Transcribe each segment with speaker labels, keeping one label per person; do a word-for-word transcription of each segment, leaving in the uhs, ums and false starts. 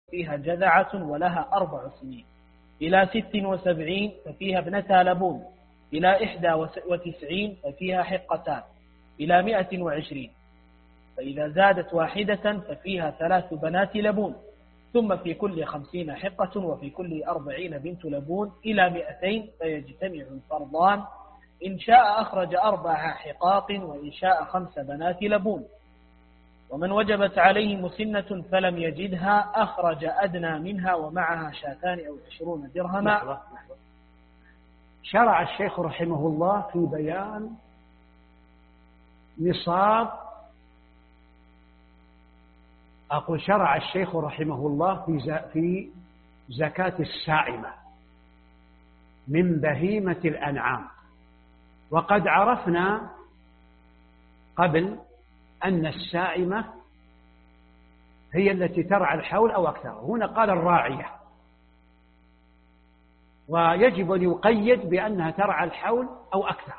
Speaker 1: فيها جذعة ولها أربع سنين. إلى ست وسبعين ففيها ابنتا لبون. إلى إحدى وتسعين ففيها حقتان. إلى مئة وعشرين فإذا زادت واحدة ففيها ثلاث بنات لبون. ثم في كل خمسين حقة وفي كل أربعين بنت لبون. إلى مئتين فيجتمع الفرضان. إن شاء أخرج أربع حقاق وإن شاء خمس بنات لبون. ومن وجبت عليه مسنة فلم يجدها أخرج أدنى منها ومعها شاتان أو عشرون درهما.
Speaker 2: لحظة لحظة. شرع الشيخ رحمه الله في بيان نصاب أقول شرع الشيخ رحمه الله في في زكاة السائمة من بهيمة الأنعام. وقد عرفنا قبل أن السائمة هي التي ترعى الحول أو أكثر. هنا قال الراعية، ويجب أن يقيد بأنها ترعى الحول أو أكثر.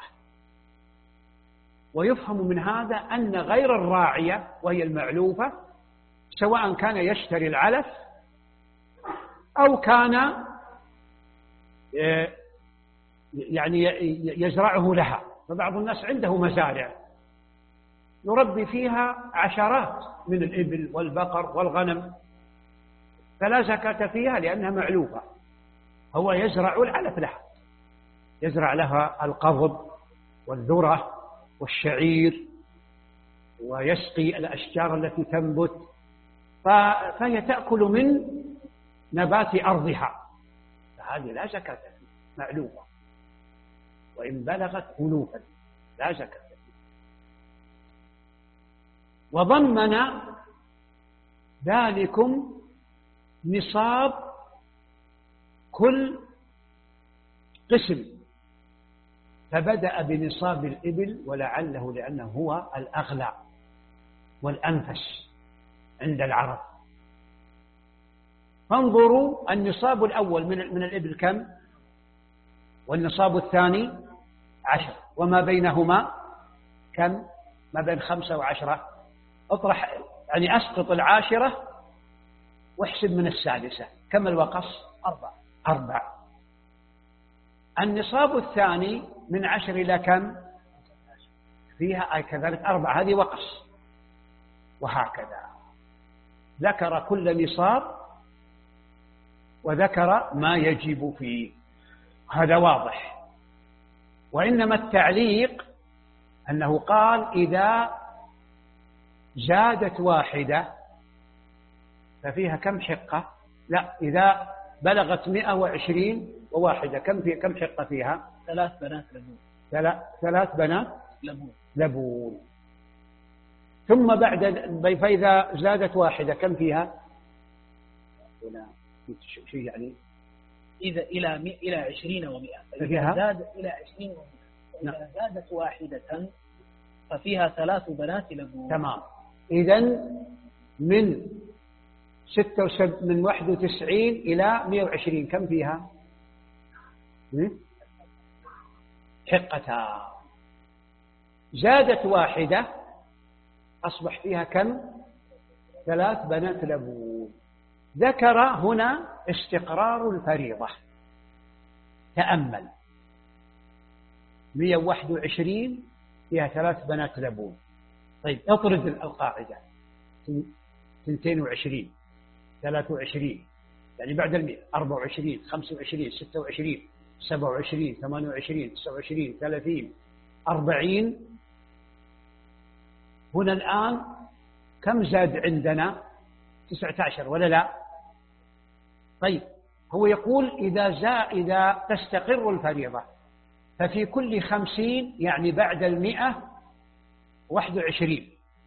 Speaker 2: ويفهم من هذا أن غير الراعية وهي المعلوفة سواء كان يشتري العلف أو كان يعني يزرعه لها. فبعض الناس عنده مزارع يربي فيها عشرات من الإبل والبقر والغنم فلا زكاة فيها لأنها معلوفة. هو يزرع العلف لها، يزرع لها القضب والذرة والشعير ويسقي الأشجار التي تنبت، فهي تأكل من نبات أرضها، فهذه لا زكاة فيها، معلومة وإن بلغت ألوفا لا زكاة فيها. وضمن ذلكم نصاب كل قسم، فبدأ بنصاب الإبل ولعله لأنه هو الأغلى والأنفس عند العرب. فانظروا النصاب الأول من من الإبل كم؟ والنصاب الثاني عشر، وما بينهما كم؟ ما بين خمسة وعشرة. اطرح يعني أسقط العاشرة واحسب من السادسة، كم الوقص؟ أربع أربع. النصاب الثاني من عشر إلى كم؟ فيها أي كذلك أربع، هذه وقص. وهكذا ذكر كل نصاب وذكر ما يجب فيه، هذا واضح. وإنما التعليق أنه قال إذا زادت واحدة ففيها كم حقة؟ لا، إذا بلغت مئة وعشرين وواحدة كم في كم حقة فيها؟
Speaker 1: ثلاث بنات لبون.
Speaker 2: ثلاث بنات
Speaker 1: لبون.
Speaker 2: لبون. ثم بعد فإذا زادت واحدة كم فيها؟ هنا شيء يعني
Speaker 1: إذا إلى إلى عشرين ومئة،
Speaker 2: فإذا
Speaker 1: زاد إلى عشرين ومئة، إذا زادت واحدة ففيها ثلاث بنات لبون.
Speaker 2: تمام. إذن من ستة وسب من واحد وتسعين إلى مئة وعشرين كم فيها؟ حقتان. زادت واحدة أصبح فيها كم؟ ثلاث بنات لبون. ذكر هنا استقرار الفريضة. تأمل، مئة وواحد وعشرين فيها ثلاث بنات لبون. طيب اطرد القاعدة، اثنتين وعشرين، ثلاثة وعشرين، يعني بعد المئة، أربعة وعشرين، خمسة وعشرين، ستة وعشرين، سبعة وعشرين، ثمانية وعشرين، تسعة وعشرين، ثلاثين، أربعين. هنا الآن كم زاد عندنا؟ تسعة عشر ولا لا؟ طيب هو يقول إذا زا إذا تستقر الفريضة ففي كل خمسين، يعني بعد المئة واحد وعشرين.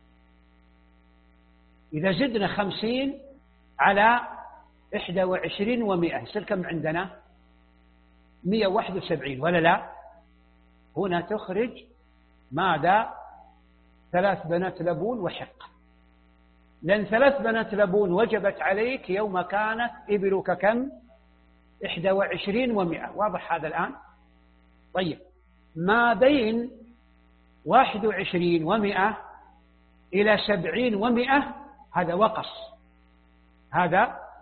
Speaker 2: إذا زدنا خمسين على إحدى وعشرين ومئة يصير كم عندنا؟ مئة وواحد وسبعين ولا لا؟ هنا تخرج ماذا؟ ثلاث بنات لبون وحقة، لأن ثلاث بنات لبون وجبت عليك يوم كانت إبلك كم؟ إحدى وعشرين ومئة. واضح هذا الآن؟ طيب ما بين واحد وعشرين ومئة إلى سبعين ومئة هذا وقص، هذا